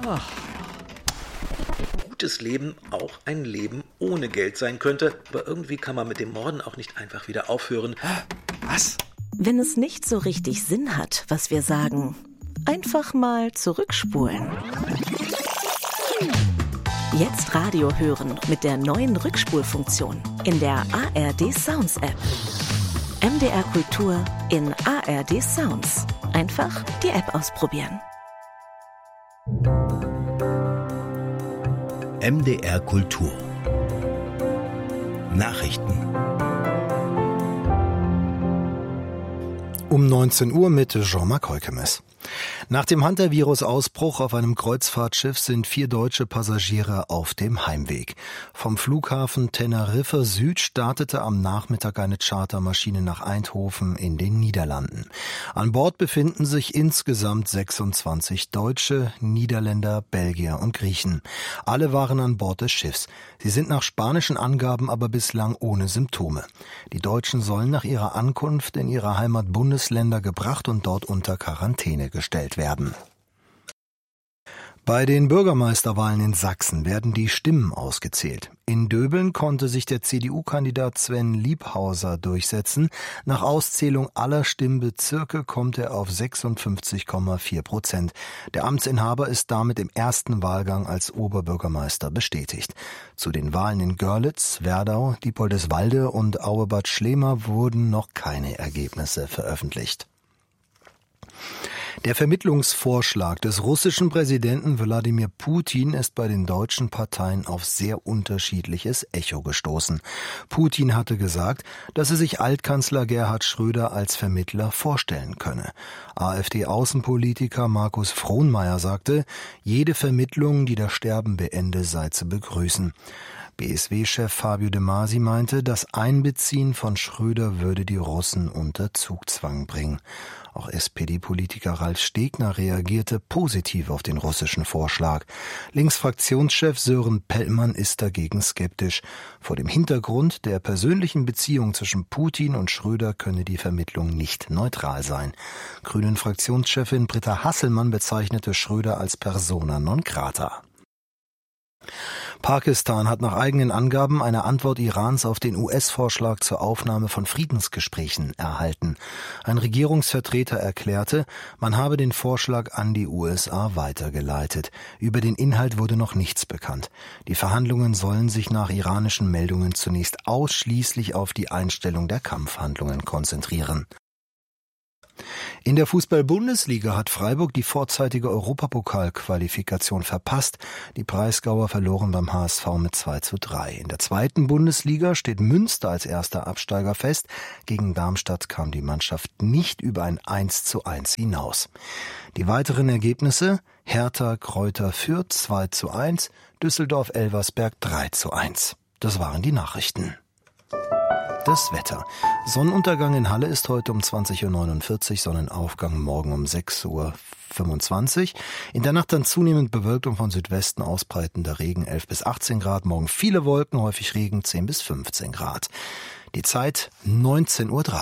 Ach, gutes Leben auch ein Leben ohne Geld sein könnte, aber irgendwie kann man mit dem Morden auch nicht einfach wieder aufhören. Was? Wenn es nicht so richtig Sinn hat, was wir sagen, einfach mal zurückspulen. Jetzt Radio hören mit der neuen Rückspulfunktion in der ARD Sounds App. MDR Kultur in ARD Sounds. Einfach die App ausprobieren. MDR Kultur. Nachrichten. Um 19 Uhr mit Jean-Marc Heukemes. Nach dem Hunter-Virus-Ausbruch auf einem Kreuzfahrtschiff sind 4 deutsche Passagiere auf dem Heimweg. Vom Flughafen Teneriffa Süd startete am Nachmittag eine Chartermaschine nach Eindhoven in den Niederlanden. An Bord befinden sich insgesamt 26 Deutsche, Niederländer, Belgier und Griechen. Alle waren an Bord des Schiffs. Sie sind nach spanischen Angaben aber bislang ohne Symptome. Die Deutschen sollen nach ihrer Ankunft in ihre Heimatbundesländer gebracht und dort unter Quarantäne gestellt werden. Bei den Bürgermeisterwahlen in Sachsen werden die Stimmen ausgezählt. In Döbeln konnte sich der CDU-Kandidat Sven Liebhauser durchsetzen. Nach Auszählung aller Stimmbezirke kommt er auf 56,4%. Der Amtsinhaber ist damit im ersten Wahlgang als Oberbürgermeister bestätigt. Zu den Wahlen in Görlitz, Werdau, Diepoldeswalde und Auebad Schlema wurden noch keine Ergebnisse veröffentlicht. Der Vermittlungsvorschlag des russischen Präsidenten Wladimir Putin ist bei den deutschen Parteien auf sehr unterschiedliches Echo gestoßen. Putin hatte gesagt, dass er sich Altkanzler Gerhard Schröder als Vermittler vorstellen könne. AfD-Außenpolitiker Markus Frohnmayer sagte, jede Vermittlung, die das Sterben beende, sei zu begrüßen. BSW-Chef Fabio De Masi meinte, das Einbeziehen von Schröder würde die Russen unter Zugzwang bringen. Auch SPD-Politiker Ralf Stegner reagierte positiv auf den russischen Vorschlag. Linksfraktionschef Sören Pellmann ist dagegen skeptisch. Vor dem Hintergrund der persönlichen Beziehung zwischen Putin und Schröder könne die Vermittlung nicht neutral sein. Grünen-Fraktionschefin Britta Hasselmann bezeichnete Schröder als persona non grata. Pakistan hat nach eigenen Angaben eine Antwort Irans auf den US-Vorschlag zur Aufnahme von Friedensgesprächen erhalten. Ein Regierungsvertreter erklärte, man habe den Vorschlag an die USA weitergeleitet. Über den Inhalt wurde noch nichts bekannt. Die Verhandlungen sollen sich nach iranischen Meldungen zunächst ausschließlich auf die Einstellung der Kampfhandlungen konzentrieren. In der Fußball-Bundesliga hat Freiburg die vorzeitige Europapokalqualifikation verpasst. Die Breisgauer verloren beim HSV mit 2:3. In der zweiten Bundesliga steht Münster als erster Absteiger fest. Gegen Darmstadt kam die Mannschaft nicht über ein 1:1 hinaus. Die weiteren Ergebnisse: Hertha Greuther Fürth 2:1, Düsseldorf-Elversberg 3:1. Das waren die Nachrichten. Das Wetter. Sonnenuntergang in Halle ist heute um 20:49 Uhr, Sonnenaufgang morgen um 6:25 Uhr. In der Nacht dann zunehmend bewölkt und von Südwesten ausbreitender Regen 11 bis 18 Grad. Morgen viele Wolken, häufig Regen 10 bis 15 Grad. Die Zeit 19:03 Uhr.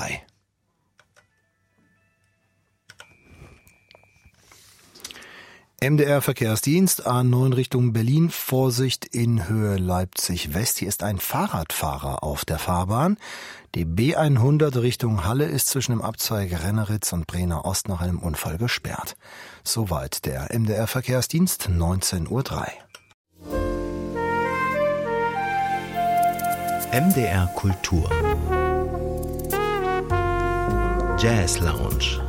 MDR Verkehrsdienst, A9 Richtung Berlin, Vorsicht in Höhe Leipzig West. Hier ist ein Fahrradfahrer auf der Fahrbahn. Die B100 Richtung Halle ist zwischen dem Abzweig Renneritz und Brenner Ost nach einem Unfall gesperrt. Soweit der MDR Verkehrsdienst, 19:03 Uhr. MDR Kultur. Jazz Lounge.